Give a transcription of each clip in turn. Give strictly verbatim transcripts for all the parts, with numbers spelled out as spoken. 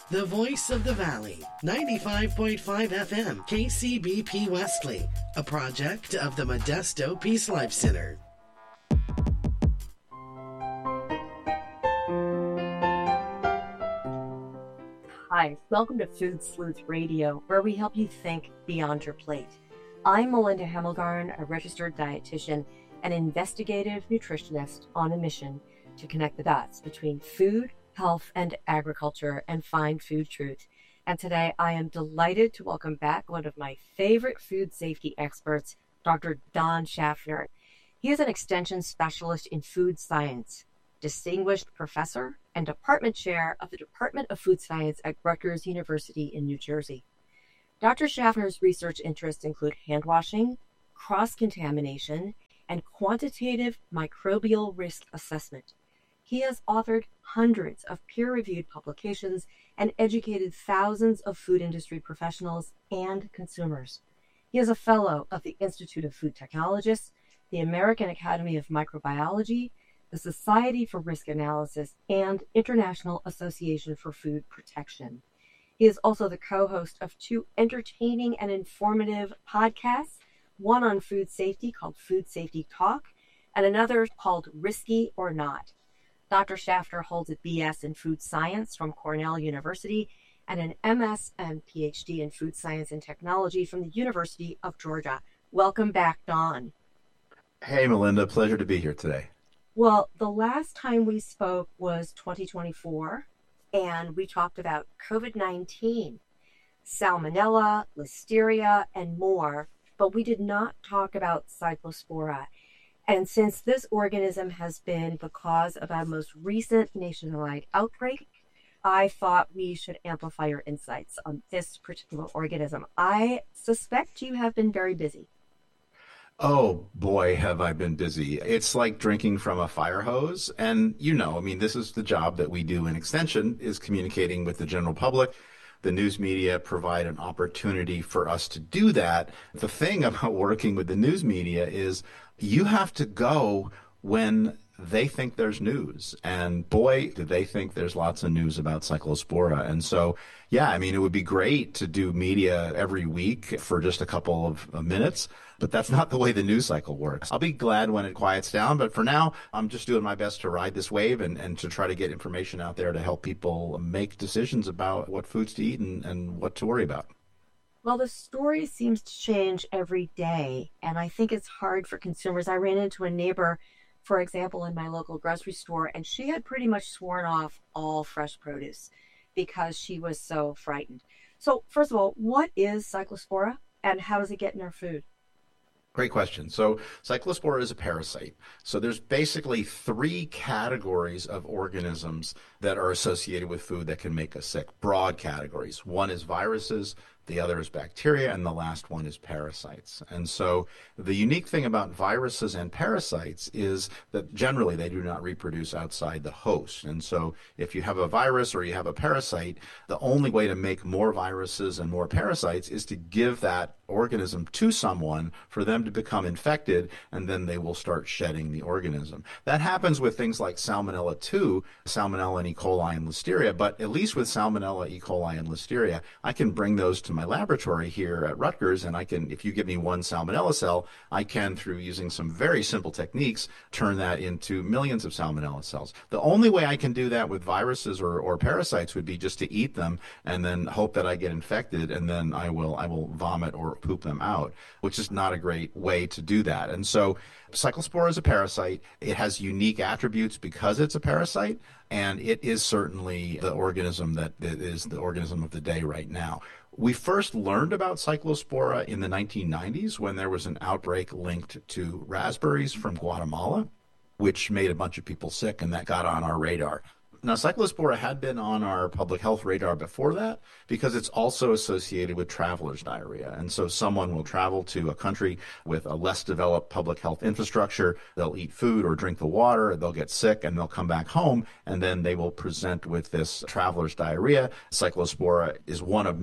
The voice of the valley, ninety-five point five F M, K C B P Wesley, a project of the Modesto Peace Life Center. Hi, welcome to Food Sleuth Radio, where we help you think beyond your plate. I'm Melinda Hemmelgarn, a registered dietitian and investigative nutritionist on a mission to connect the dots between food, health, and agriculture and find food truth. And today I am delighted to welcome back one of my favorite food safety experts, Doctor Don Schaffner. He is an extension specialist in food science, distinguished professor, and department chair of the Department of Food Science at Rutgers University in New Jersey. Doctor Schaffner's research interests include hand washing, cross-contamination, and quantitative microbial risk assessment. He has authored hundreds of peer-reviewed publications and educated thousands of food industry professionals and consumers. He is a fellow of the Institute of Food Technologists, the American Academy of Microbiology, the Society for Risk Analysis, and International Association for Food Protection. He is also the co-host of two entertaining and informative podcasts, one on food safety called Food Safety Talk, and another called Risky or Not. Doctor Schaffner holds a B S in Food Science from Cornell University and an M S and P H D in Food Science and Technology from the University of Georgia. Welcome back, Don. Hey, Melinda. Pleasure to be here today. Well, the last time we spoke was twenty twenty-four, and we talked about COVID nineteen, Salmonella, Listeria, and more, but we did not talk about Cyclospora. And since this organism has been the cause of our most recent nationwide outbreak, I thought we should amplify your insights on this particular organism. I suspect you have been very busy. Oh, boy, have I been busy. It's like drinking from a fire hose. And, you know, I mean, this is the job that we do in Extension, is communicating with the general public. The news media provide an opportunity for us to do that. The thing about working with the news media is you have to go when they think there's news. And boy, do they think there's lots of news about Cyclospora. And so, yeah, I mean, it would be great to do media every week for just a couple of minutes, but that's not the way the news cycle works. I'll be glad when it quiets down, but for now, I'm just doing my best to ride this wave and, and to try to get information out there to help people make decisions about what foods to eat and, and what to worry about. Well, the story seems to change every day, and I think it's hard for consumers. I ran into a neighbor, for example, in my local grocery store, and she had pretty much sworn off all fresh produce because she was so frightened. So, first of all, what is Cyclospora, and how does it get in our food? Great question. So Cyclospora is a parasite. So there's basically three categories of organisms that are associated with food that can make us sick. Broad categories. One is viruses, the other is bacteria, and the last one is parasites. And so the unique thing about viruses and parasites is that generally they do not reproduce outside the host. And so if you have a virus or you have a parasite, the only way to make more viruses and more parasites is to give that organism to someone for them to become infected, and then they will start shedding the organism. That happens with things like Salmonella too, Salmonella and E. coli and Listeria, but at least with Salmonella, E. coli, and Listeria, I can bring those to my laboratory here at Rutgers, and I can, if you give me one Salmonella cell, I can, through using some very simple techniques, turn that into millions of Salmonella cells. The only way I can do that with viruses or, or parasites would be just to eat them and then hope that I get infected, and then I will I will vomit or poop them out, which is not a great way to do that. And so Cyclospora is a parasite. It has unique attributes because it's a parasite, and it is certainly the organism that is the organism of the day right now. We first learned about Cyclospora in the nineteen nineties when there was an outbreak linked to raspberries from Guatemala, which made a bunch of people sick, and that got on our radar. Now, Cyclospora had been on our public health radar before that because it's also associated with traveler's diarrhea. And so someone will travel to a country with a less developed public health infrastructure. They'll eat food or drink the water, they'll get sick, and they'll come back home, and then they will present with this traveler's diarrhea. Cyclospora is one of many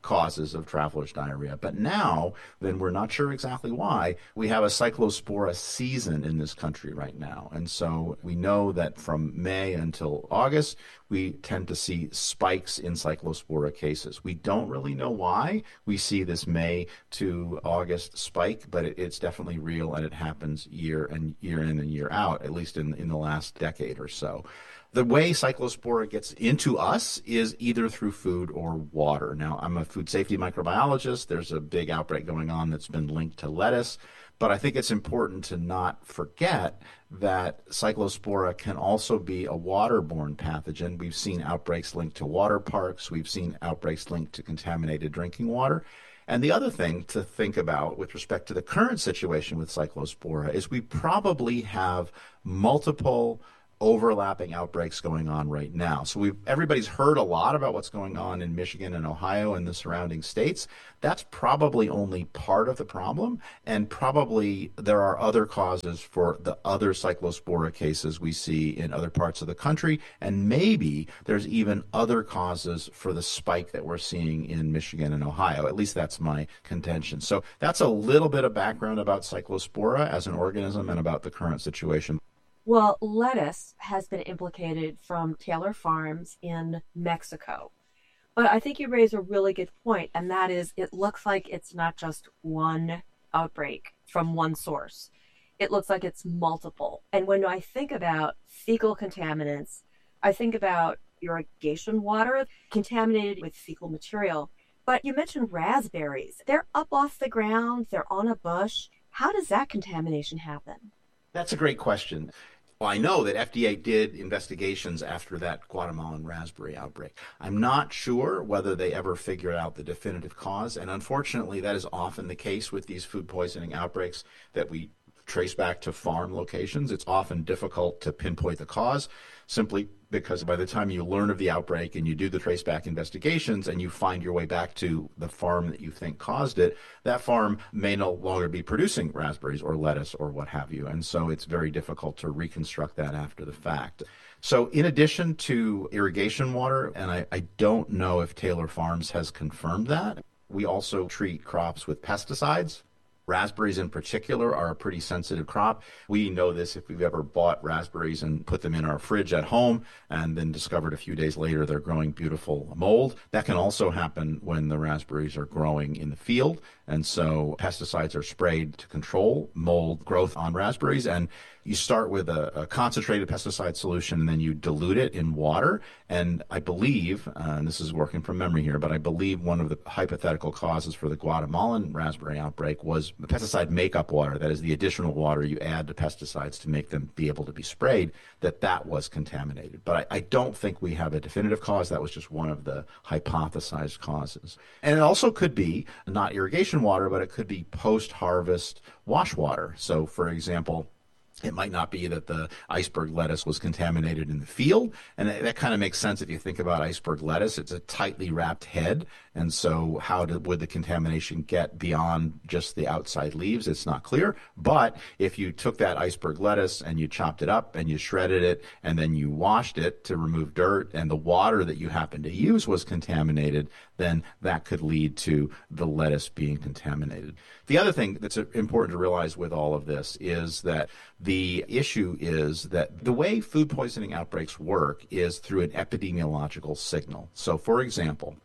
causes of traveler's diarrhea. But now, then we're not sure exactly why, we have a cyclospora season in this country right now. And so we know that from May until August, we tend to see spikes in cyclospora cases. We don't really know why we see this May to August spike, but it, it's definitely real, and it happens year and year in and year out, at least in, in the last decade or so. The way cyclospora gets into us is either through food or water. Now, I'm a food safety microbiologist. There's a big outbreak going on that's been linked to lettuce. But I think it's important to not forget that cyclospora can also be a waterborne pathogen. We've seen outbreaks linked to water parks. We've seen outbreaks linked to contaminated drinking water. And the other thing to think about with respect to the current situation with cyclospora is we probably have multiple overlapping outbreaks going on right now. So we've everybody's heard a lot about what's going on in Michigan and Ohio and the surrounding states. That's probably only part of the problem, and probably there are other causes for the other cyclospora cases we see in other parts of the country, and maybe there's even other causes for the spike that we're seeing in Michigan and Ohio. At least that's my contention. So that's a little bit of background about cyclospora as an organism and about the current situation. Well, lettuce has been implicated from Taylor Farms in Mexico. But I think you raise a really good point, and that is it looks like it's not just one outbreak from one source. It looks like it's multiple. And when I think about fecal contaminants, I think about irrigation water contaminated with fecal material. But you mentioned raspberries. They're up off the ground. They're on a bush. How does that contamination happen? That's a great question. Well, I know that F D A did investigations after that Guatemalan raspberry outbreak. I'm not sure whether they ever figured out the definitive cause, and unfortunately that is often the case with these food poisoning outbreaks that we trace back to farm locations. It's often difficult to pinpoint the cause simply because by the time you learn of the outbreak and you do the traceback investigations and you find your way back to the farm that you think caused it, that farm may no longer be producing raspberries or lettuce or what have you. And so it's very difficult to reconstruct that after the fact. So in addition to irrigation water, and I, I don't know if Taylor Farms has confirmed that, we also treat crops with pesticides. Raspberries in particular are a pretty sensitive crop. We know this if we've ever bought raspberries and put them in our fridge at home and then discovered a few days later they're growing beautiful mold. That can also happen when the raspberries are growing in the field. And so pesticides are sprayed to control mold growth on raspberries. And you start with a, a concentrated pesticide solution and then you dilute it in water. And I believe, uh, and this is working from memory here, but I believe one of the hypothetical causes for the Guatemalan raspberry outbreak was the pesticide makeup water. That is the additional water you add to pesticides to make them be able to be sprayed, that that was contaminated. But I, I don't think we have a definitive cause. That was just one of the hypothesized causes. And it also could be not irrigation water, but it could be post-harvest wash water. So, for example, it might not be that the iceberg lettuce was contaminated in the field. And that, that kind of makes sense if you think about iceberg lettuce. It's a tightly wrapped head. And so how did, would the contamination get beyond just the outside leaves? It's not clear. But if you took that iceberg lettuce and you chopped it up and you shredded it and then you washed it to remove dirt and the water that you happened to use was contaminated, then that could lead to the lettuce being contaminated. The other thing that's important to realize with all of this is that the issue is that the way food poisoning outbreaks work is through an epidemiological signal. So, for example,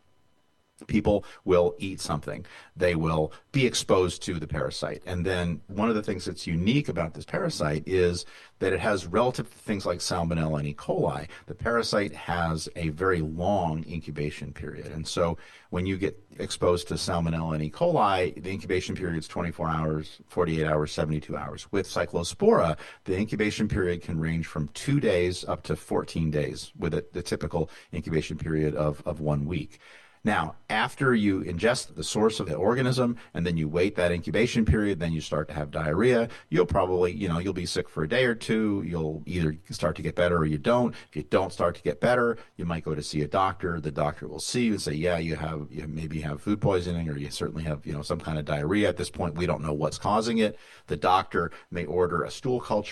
people will eat something. They will be exposed to the parasite. And then one of the things that's unique about this parasite is that it has, relative to things like Salmonella and E. coli, the parasite has a very long incubation period. And so when you get exposed to Salmonella and E. coli, the incubation period is twenty-four hours, forty-eight hours, seventy-two hours. With Cyclospora, the incubation period can range from two days up to fourteen days, with a, the typical incubation period of, of one week. Now, after you ingest the source of the organism and then you wait that incubation period, then you start to have diarrhea, you'll probably, you know, you'll be sick for a day or two. You'll either start to get better or you don't. If you don't start to get better, you might go to see a doctor. The doctor will see you and say, yeah, you have, you maybe have food poisoning or you certainly have, you know, some kind of diarrhea. At this point, we don't know what's causing it. The doctor may order a stool culture.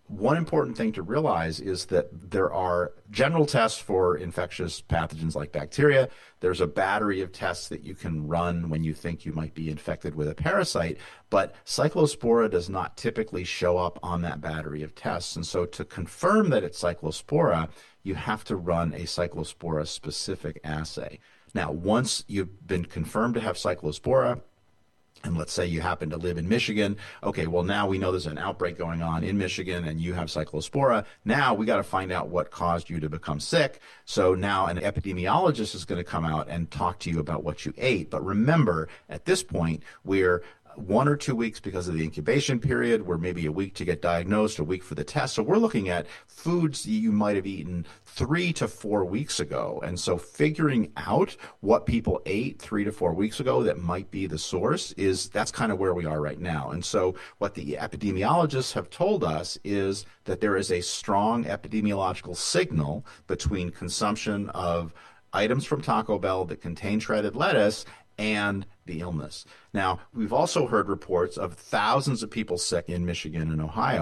one important thing to realize is that there are general tests for infectious pathogens like bacteria. There's a battery of tests that you can run when you think you might be infected with a parasite, but Cyclospora does not typically show up on that battery of tests. And so to confirm that it's Cyclospora, you have to run a Cyclospora-specific assay. Now, once you've been confirmed to have Cyclospora, and let's say you happen to live in Michigan, okay, well, now we know there's an outbreak going on in Michigan and you have Cyclospora. Now we got to find out what caused you to become sick. So now an epidemiologist is going to come out and talk to you about what you ate. But remember, at this point, we're one or two weeks because of the incubation period. We're maybe a week to get diagnosed, a week for the test. So we're looking at foods you might have eaten three to four weeks ago. And so figuring out what people ate three to four weeks ago that might be the source is, that's kind of where we are right now. And so what the epidemiologists have told us is that there is a strong epidemiological signal between consumption of items from Taco Bell that contain shredded lettuce and the illness. Now, we've also heard reports of thousands of people sick in Michigan and Ohio.